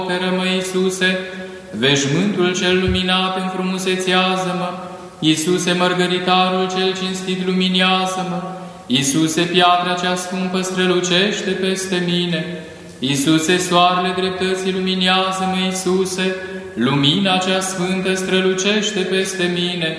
Acoperă-mă, Iisuse, veșmântul cel luminat înfrumusețează-mă, Iisuse, mărgăritarul cel cinstit luminează-mă, Iisuse, piatra cea scumpă strălucește peste mine, Iisuse, soarele dreptății luminează-mă, Iisuse, lumina cea sfântă strălucește peste mine,